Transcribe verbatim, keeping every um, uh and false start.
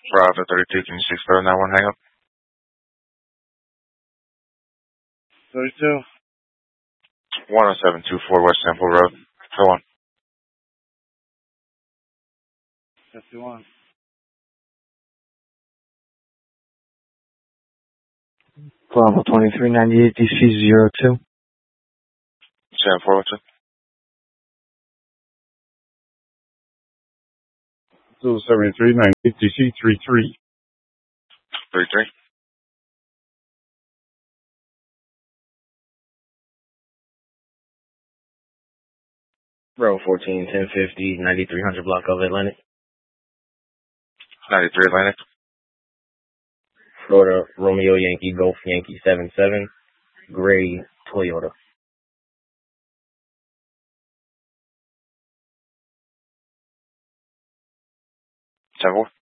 Bravo thirty-two, can you six zero nine one hang up? thirty-two. one oh seven two four West Temple Road. Go on. fifty-one. Bravo twenty-three ninety-eight, D C zero two. seven four one two. two seventy-three ninety-eight, D C three three. three three. Bravo fourteen, ten fifty, ninety-three hundred block of Atlantic. ninety-three Atlantic. Florida, Romeo Yankee, Golf Yankee seven seven, gray Toyota. seven four.